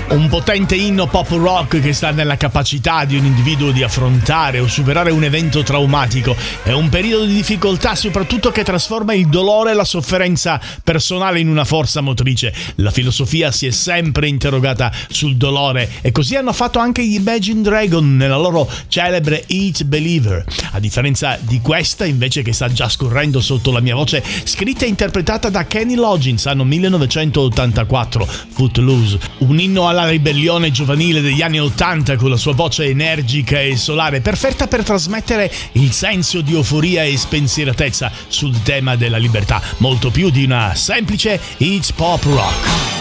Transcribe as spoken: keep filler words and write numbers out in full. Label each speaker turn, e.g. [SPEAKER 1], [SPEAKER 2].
[SPEAKER 1] Un potente inno pop rock che sta nella capacità di un individuo di affrontare o superare un evento traumatico. È un periodo di difficoltà soprattutto che trasforma il dolore e la sofferenza personale in una forza motrice. La filosofia si è sempre interrogata sul dolore e così hanno fatto anche gli Imagine Dragon nella loro celebre Eat Believer. A differenza di questa, invece, che sta già scorrendo sotto la mia voce, scritta e interpretata da Kenny Loggins, anno millenovecentottantaquattro, Footloose, un inno alla ribellione giovanile degli anni ottanta con la sua voce energica e solare, perfetta per trasmettere il senso di euforia e spensieratezza sul tema della libertà, molto più di una semplice hit pop rock.